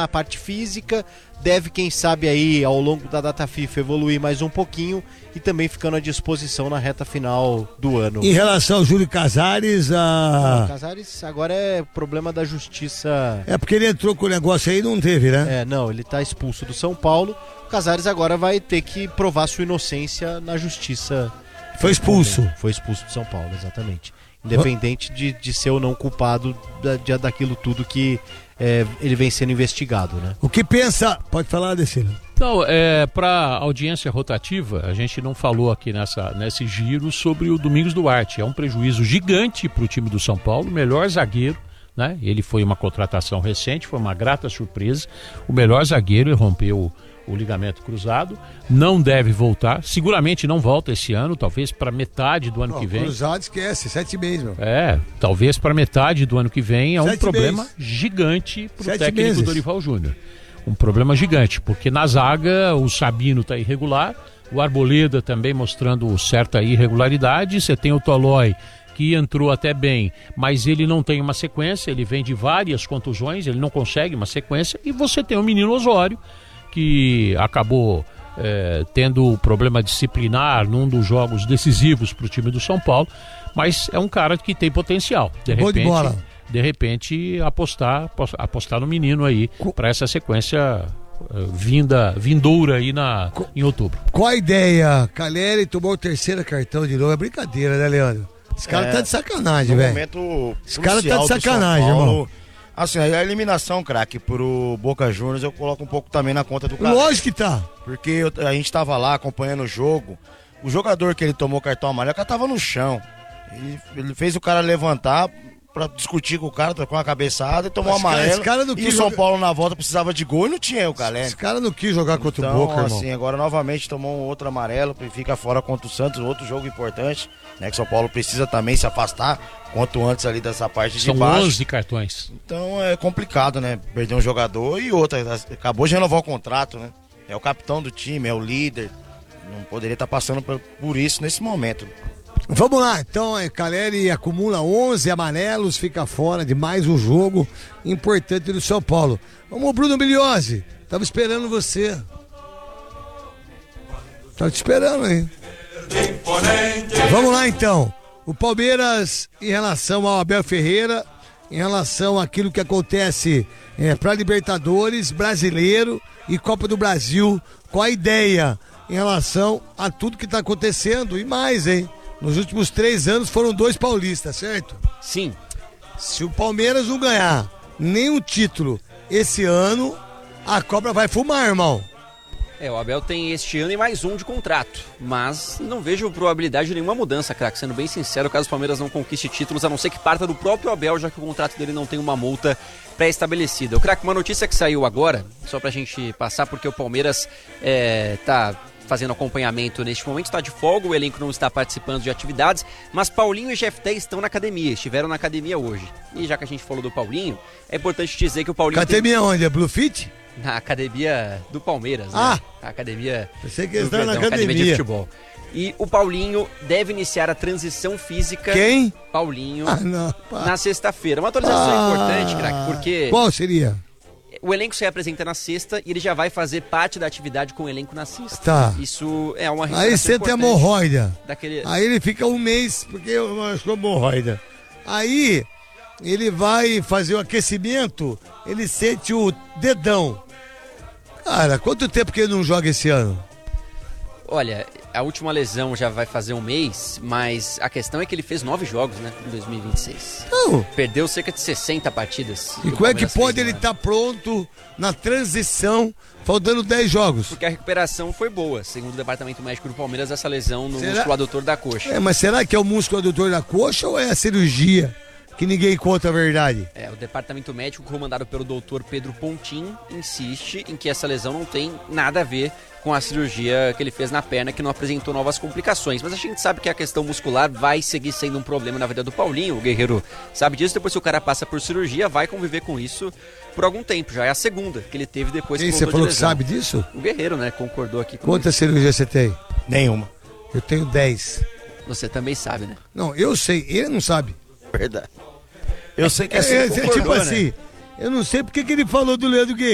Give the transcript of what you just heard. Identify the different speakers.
Speaker 1: a parte física, deve, quem sabe, aí ao longo da data FIFA evoluir mais um pouquinho e também ficando à disposição na reta final do ano.
Speaker 2: Em relação ao Júlio Casares,
Speaker 1: Não, Casares agora é problema da justiça.
Speaker 2: É porque ele entrou com o negócio aí e não teve, né?
Speaker 1: Não, ele tá expulso do São Paulo. O Casares agora vai ter que provar sua inocência na justiça.
Speaker 2: Foi expulso.
Speaker 1: Foi expulso do São Paulo, exatamente. Independente de ser ou não culpado daquilo tudo que ele vem sendo investigado, né?
Speaker 2: O que pensa? Pode falar, Decino.
Speaker 3: Então, para audiência rotativa, a gente não falou aqui nesse giro sobre o Domingos Duarte. É um prejuízo gigante para o time do São Paulo, melhor zagueiro, né? Ele foi uma contratação recente, foi uma grata surpresa. O melhor zagueiro, ele rompeu o ligamento cruzado, não deve voltar, seguramente não volta esse ano, talvez para metade do ano que vem.
Speaker 2: Cruzado esquece, 7 meses, meu.
Speaker 3: Talvez para metade do ano que vem. É um problema
Speaker 2: meses.
Speaker 3: Gigante para o
Speaker 2: 7
Speaker 3: técnico
Speaker 2: meses.
Speaker 3: Dorival Júnior. Um problema gigante, porque na zaga o Sabino está irregular, o Arboleda também mostrando certa irregularidade, você tem o Tolói, que entrou até bem, mas ele não tem uma sequência, ele vem de várias contusões, ele não consegue uma sequência, e você tem o menino Osório, que acabou tendo problema disciplinar num dos jogos decisivos para o time do São Paulo, mas é um cara que tem potencial. De repente apostar no menino aí para essa sequência vindoura aí em outubro.
Speaker 2: Qual a ideia? Caleri tomou o terceiro cartão de novo, é brincadeira, né, Leandro? Esse cara tá de sacanagem, velho. Esse cara tá de sacanagem, irmão.
Speaker 4: Assim, a eliminação, craque, pro Boca Juniors eu coloco um pouco também na conta do cara.
Speaker 2: Lógico que tá.
Speaker 4: Porque a gente tava lá acompanhando o jogo, o jogador que ele tomou cartão amarelo, o cara tava no chão. Ele fez o cara levantar pra discutir com o cara, trocou uma cabeçada e tomou amarelo. E o São Paulo na volta precisava de gol e não tinha o Caleri.
Speaker 2: Esse cara não quis jogar contra o Boca, irmão.
Speaker 4: Assim, agora novamente tomou um outro amarelo e fica fora contra o Santos, outro jogo importante, né? Que o São Paulo precisa também se afastar quanto antes ali dessa parte de baixo.
Speaker 3: São 11 cartões.
Speaker 4: Então é complicado, né? Perder um jogador e outra, acabou de renovar o contrato, né? É o capitão do time, é o líder. Não poderia estar passando por isso nesse momento.
Speaker 2: Vamos lá, então, Caleri acumula 11 amarelos, fica fora de mais um jogo importante do São Paulo. Vamos, Bruno Migliozzi, tava esperando você. Tava te esperando, hein? Vamos lá, então. O Palmeiras, em relação ao Abel Ferreira, em relação àquilo que acontece para Libertadores, Brasileiro e Copa do Brasil, qual a ideia em relação a tudo que tá acontecendo e mais, hein? Nos últimos 3 anos foram 2 paulistas, certo?
Speaker 5: Sim.
Speaker 2: Se o Palmeiras não ganhar nenhum título esse ano, a cobra vai fumar, irmão.
Speaker 5: O Abel tem este ano e mais um de contrato, mas não vejo probabilidade de nenhuma mudança, craque. Sendo bem sincero, caso o Palmeiras não conquiste títulos, a não ser que parta do próprio Abel, já que o contrato dele não tem uma multa pré-estabelecida. Craque, uma notícia que saiu agora, só pra gente passar, porque o Palmeiras tá fazendo acompanhamento neste momento, está de folga, o elenco não está participando de atividades, mas Paulinho e Jefté estão na academia, estiveram na academia hoje. E já que a gente falou do Paulinho, é importante dizer que o Paulinho...
Speaker 2: Academia onde? É Blue Fit?
Speaker 5: Na academia do Palmeiras, né? A academia...
Speaker 2: Pensei que eles estavam na academia
Speaker 5: de futebol. E o Paulinho deve iniciar a transição física...
Speaker 2: Quem?
Speaker 5: Paulinho, na sexta-feira. Uma atualização importante, craque, porque...
Speaker 2: Qual seria?
Speaker 5: O elenco se apresenta na sexta e ele já vai fazer parte da atividade com o elenco na sexta.
Speaker 2: Tá.
Speaker 5: Isso é uma
Speaker 2: Aí você tem hemorroida.
Speaker 5: Daquele...
Speaker 2: Aí ele fica um mês, porque eu acho hemorroida. Aí ele vai fazer o aquecimento, ele sente o dedão. Cara, quanto tempo que ele não joga esse ano?
Speaker 5: Olha, a última lesão já vai fazer um mês, mas a questão é que ele fez 9 jogos, né, em 2026.
Speaker 2: Não.
Speaker 5: Perdeu cerca de 60 partidas.
Speaker 2: E como é que pode ele estar pronto na transição, faltando 10 jogos?
Speaker 5: Porque a recuperação foi boa. Segundo o departamento médico do Palmeiras, essa lesão no músculo adutor da coxa.
Speaker 2: Mas será que é o músculo adutor da coxa ou é a cirurgia? Que ninguém conta a verdade.
Speaker 5: O departamento médico, comandado pelo doutor Pedro Pontin, insiste em que essa lesão não tem nada a ver com a cirurgia que ele fez na perna, que não apresentou novas complicações. Mas a gente sabe que a questão muscular vai seguir sendo um problema na vida do Paulinho. O Guerreiro sabe disso. Depois que o cara passa por cirurgia, vai conviver com isso por algum tempo. Já é a segunda que ele teve depois que
Speaker 2: você falou que sabe disso?
Speaker 5: O Guerreiro, né? Concordou aqui com
Speaker 2: Quantas cirurgias você tem?
Speaker 4: Nenhuma.
Speaker 2: Eu tenho 10.
Speaker 5: Você também sabe, né?
Speaker 2: Não, eu sei. Ele não sabe.
Speaker 4: Verdade. Eu sei que é assim.
Speaker 2: Tipo assim, eu não sei porque que ele falou do Leandro Guerreiro.